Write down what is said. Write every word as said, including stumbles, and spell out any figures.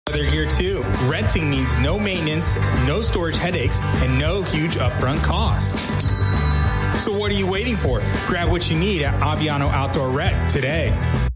They're here too. Renting means no maintenance, no storage headaches, and no huge upfront costs. So what are you waiting for? Grab what you need at Aviano Outdoor Rec today.